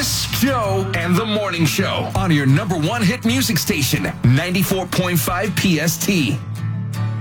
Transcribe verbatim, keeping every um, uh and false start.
Chris, Joe, and the Morning Show on your number one hit music station, ninety-four point five P S T.